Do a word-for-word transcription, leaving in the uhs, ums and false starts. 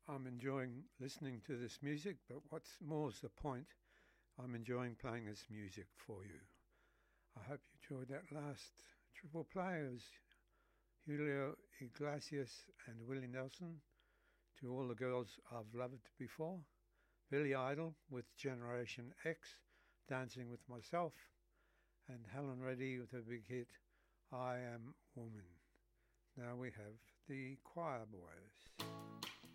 I'm enjoying listening to this music, but what's more is the point, I'm enjoying playing this music for you. I hope you enjoyed that last triple play. It was Julio Iglesias and Willie Nelson, To All the Girls I've Loved Before, Billy Idol with Generation X, Dancing with Myself, and Helen Reddy with her big hit, I Am Woman. Now we have the Choir Boys.